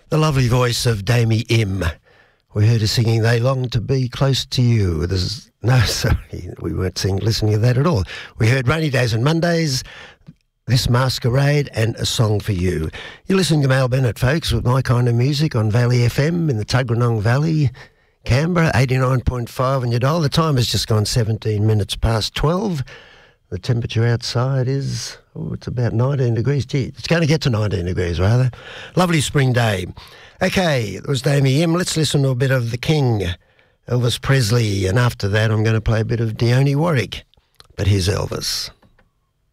The lovely voice of Damie Im. We heard her singing They Long to Be Close to You. Sorry, we weren't listening to that at all. We heard Rainy Days and Mondays, This Masquerade and A Song for You. You're listening to Mal Bennett, folks, with my kind of music on Valley FM in the Tuggeranong Valley, Canberra, 89.5 on your dial. The time has just gone 17 minutes past 12. The temperature outside is, it's about 19 degrees. Gee, it's going to get to 19 degrees, rather. Lovely spring day. Okay, it was Damie Im. Let's listen to a bit of The King, Elvis Presley, and after that I'm going to play a bit of Dionne Warwick. But here's Elvis.